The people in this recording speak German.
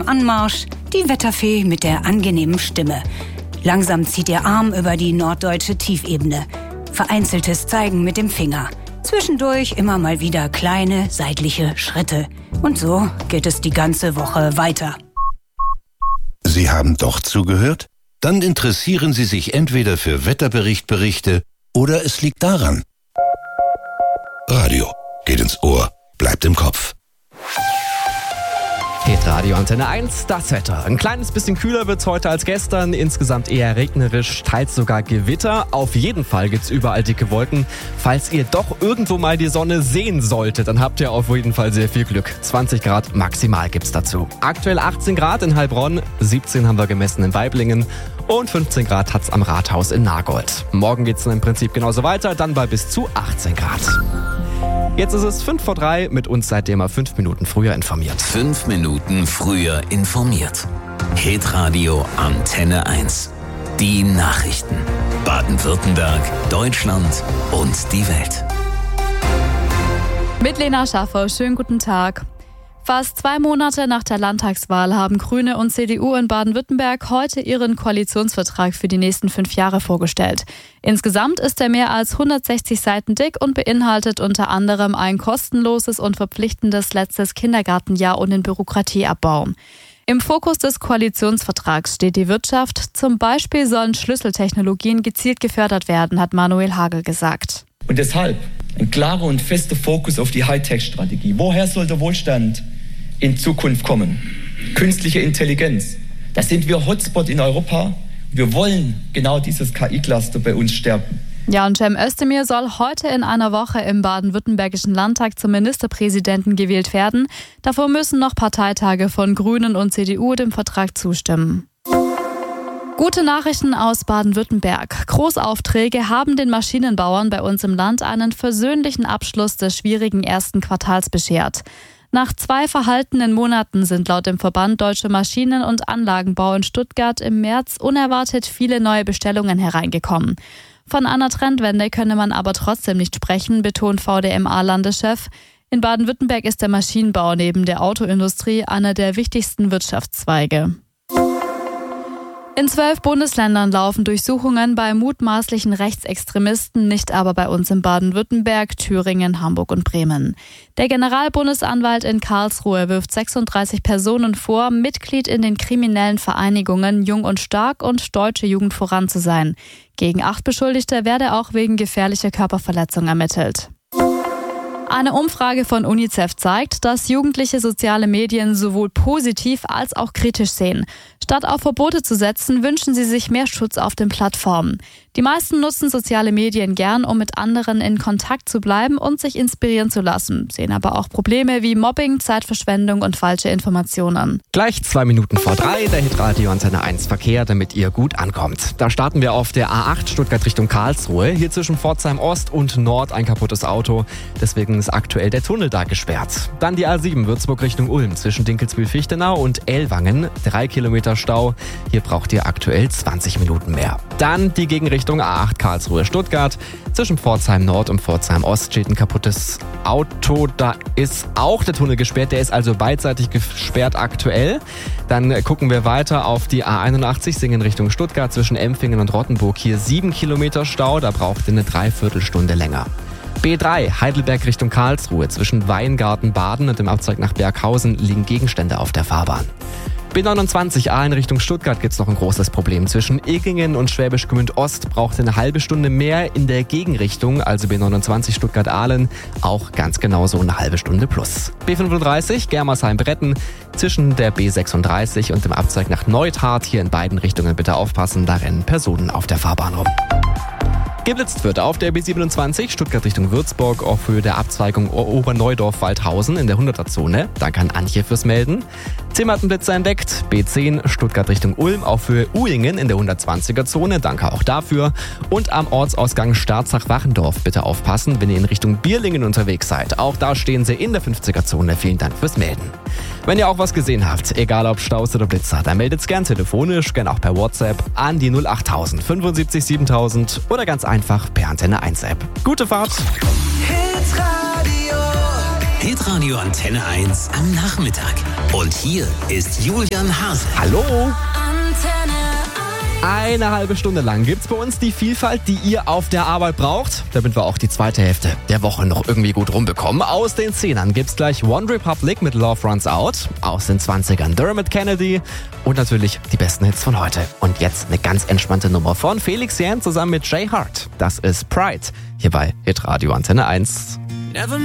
auf dem Anmarsch, die Wetterfee mit der angenehmen Stimme. Langsam zieht ihr Arm über die norddeutsche Tiefebene. Vereinzeltes Zeigen mit dem Finger. Zwischendurch immer mal wieder kleine, seitliche Schritte. Und so geht es die ganze Woche weiter. Sie haben doch zugehört? Dann interessieren Sie sich entweder für Wetterberichte oder es liegt daran. Radio geht ins Ohr, bleibt im Kopf. Hitradio Antenne 1, das Wetter. Ein kleines bisschen kühler wird's heute als gestern, insgesamt eher regnerisch, teils sogar Gewitter. Auf jeden Fall gibt's überall dicke Wolken. Falls ihr doch irgendwo mal die Sonne sehen solltet, dann habt ihr auf jeden Fall sehr viel Glück. 20 Grad maximal gibt's dazu. Aktuell 18 Grad in Heilbronn, 17 haben wir gemessen in Waiblingen und 15 Grad hat's am Rathaus in Nagold. Morgen geht's dann im Prinzip genauso weiter, dann bei bis zu 18 Grad. Jetzt ist es 2:55, mit uns seid ihr mal 5 Minuten früher informiert. 5 Minuten früher informiert. Hitradio Antenne 1. Die Nachrichten. Baden-Württemberg, Deutschland und die Welt. Mit Lena Schaffer, schönen guten Tag. Fast 2 Monate nach der Landtagswahl haben Grüne und CDU in Baden-Württemberg heute ihren Koalitionsvertrag für die nächsten 5 Jahre vorgestellt. Insgesamt ist er mehr als 160 Seiten dick und beinhaltet unter anderem ein kostenloses und verpflichtendes letztes Kindergartenjahr und den Bürokratieabbau. Im Fokus des Koalitionsvertrags steht die Wirtschaft. Zum Beispiel sollen Schlüsseltechnologien gezielt gefördert werden, hat Manuel Hagel gesagt. Und deshalb ein klarer und fester Fokus auf die Hightech-Strategie. Woher soll der Wohlstand in Zukunft kommen? Künstliche Intelligenz. Da sind wir Hotspot in Europa. Wir wollen genau dieses KI-Cluster bei uns stärken. Ja, und Cem Özdemir soll heute in einer Woche im baden-württembergischen Landtag zum Ministerpräsidenten gewählt werden. Davor müssen noch Parteitage von Grünen und CDU dem Vertrag zustimmen. Gute Nachrichten aus Baden-Württemberg. Großaufträge haben den Maschinenbauern bei uns im Land einen versöhnlichen Abschluss des schwierigen ersten Quartals beschert. Nach 2 verhaltenen Monaten sind laut dem Verband Deutsche Maschinen- und Anlagenbau in Stuttgart im März unerwartet viele neue Bestellungen hereingekommen. Von einer Trendwende könne man aber trotzdem nicht sprechen, betont VDMA-Landeschef. In Baden-Württemberg ist der Maschinenbau neben der Autoindustrie einer der wichtigsten Wirtschaftszweige. In 12 Bundesländern laufen Durchsuchungen bei mutmaßlichen Rechtsextremisten, nicht aber bei uns in Baden-Württemberg, Thüringen, Hamburg und Bremen. Der Generalbundesanwalt in Karlsruhe wirft 36 Personen vor, Mitglied in den kriminellen Vereinigungen Jung und Stark und Deutsche Jugend voran zu sein. Gegen 8 Beschuldigte werde auch wegen gefährlicher Körperverletzung ermittelt. Eine Umfrage von UNICEF zeigt, dass Jugendliche soziale Medien sowohl positiv als auch kritisch sehen. Statt auf Verbote zu setzen, wünschen sie sich mehr Schutz auf den Plattformen. Die meisten nutzen soziale Medien gern, um mit anderen in Kontakt zu bleiben und sich inspirieren zu lassen, sehen aber auch Probleme wie Mobbing, Zeitverschwendung und falsche Informationen. Gleich 2 Minuten vor 3, der Hitradio Antenne 1 Verkehr, damit ihr gut ankommt. Da starten wir auf der A8 Stuttgart Richtung Karlsruhe. Hier zwischen Pforzheim Ost und Nord ein kaputtes Auto. Deswegen ist aktuell der Tunnel da gesperrt. Dann die A7 Würzburg Richtung Ulm zwischen Dinkelsbühl-Fichtenau und Ellwangen. 3 Kilometer Stau. Hier braucht ihr aktuell 20 Minuten mehr. Dann die Gegenrichtung A8 Karlsruhe-Stuttgart. Zwischen Pforzheim Nord und Pforzheim Ost steht ein kaputtes Auto. Da ist auch der Tunnel gesperrt. Der ist also beidseitig gesperrt aktuell. Dann gucken wir weiter auf die A81 Singen Richtung Stuttgart zwischen Empfingen und Rottenburg. Hier 7 Kilometer Stau. Da braucht ihr eine Dreiviertelstunde länger. B3 Heidelberg Richtung Karlsruhe. Zwischen Weingarten-Baden und dem Abzweig nach Berghausen liegen Gegenstände auf der Fahrbahn. B29 A in Richtung Stuttgart gibt's noch ein großes Problem. Zwischen Ilkingen und Schwäbisch Gmünd Ost braucht ihr eine halbe Stunde mehr in der Gegenrichtung, also B29 Stuttgart-Ahlen, auch ganz genauso eine halbe Stunde plus. B35 Germersheim-Bretten zwischen der B36 und dem Abzweig nach Neuthardt, hier in beiden Richtungen bitte aufpassen, da rennen Personen auf der Fahrbahn rum. Geblitzt wird auf der B27 Stuttgart Richtung Würzburg auf Höhe der Abzweigung Oberneudorf-Waldhausen in der 100er-Zone. Danke an Antje fürs Melden. Zimmertenblitzer entdeckt. B10 Stuttgart Richtung Ulm auf Höhe Uhingen in der 120er-Zone. Danke auch dafür. Und am Ortsausgang Starzach-Wachendorf bitte aufpassen, wenn ihr in Richtung Bierlingen unterwegs seid. Auch da stehen sie in der 50er-Zone. Vielen Dank fürs Melden. Wenn ihr auch was gesehen habt, egal ob Staus oder Blitzer, dann meldet's gern telefonisch, gern auch per WhatsApp an die 08000 75 7000 oder ganz einfach per Antenne 1 App. Gute Fahrt! Hitradio Antenne 1 am Nachmittag. Und hier ist Julian Hase. Hallo! Eine halbe Stunde lang gibt's bei uns die Vielfalt, die ihr auf der Arbeit braucht, damit wir auch die zweite Hälfte der Woche noch irgendwie gut rumbekommen. Aus den 10ern gibt's gleich One Republic mit Love Runs Out, aus den 20ern Dermot Kennedy und natürlich die besten Hits von heute. Und jetzt eine ganz entspannte Nummer von Felix Jähn zusammen mit Jay Hart. Das ist Pride, hier bei Hitradio Antenne 1.